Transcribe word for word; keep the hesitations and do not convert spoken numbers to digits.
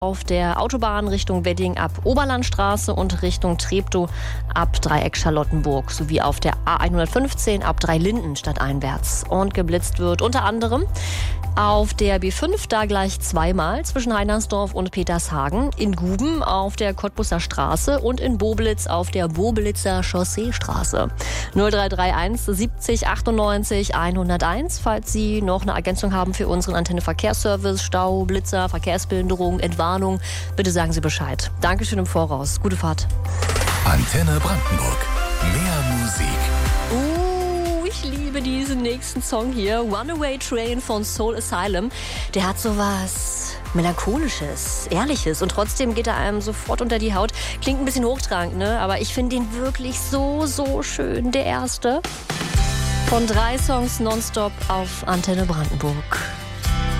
Auf der Autobahn Richtung Wedding ab Oberlandstraße und Richtung Treptow ab Dreieck Charlottenburg sowie auf der A hundertfünfzehn ab Dreilinden stadteinwärts. Und geblitzt wird unter anderem auf der B fünf, da gleich zweimal zwischen Heinersdorf und Petershagen, in Guben auf der Cottbusser Straße und in Boblitz auf der Boblitzer Chausseestraße. null drei drei eins siebzig achtundneunzig hunderteins, falls Sie noch eine Ergänzung haben für unseren Antenne Verkehrsservice, Stau, Blitzer, Verkehrsbehinderung, Entwarnung, bitte sagen Sie Bescheid. Dankeschön im Voraus. Gute Fahrt. Antenne Brandenburg. Mehr Musik. Uh, ich liebe diesen nächsten Song hier. Runaway Train von Soul Asylum. Der hat sowas Melancholisches, Ehrliches und trotzdem geht er einem sofort unter die Haut. Klingt ein bisschen hochtrabend, ne? Aber ich finde ihn wirklich so, so schön. Der erste von drei Songs nonstop auf Antenne Brandenburg.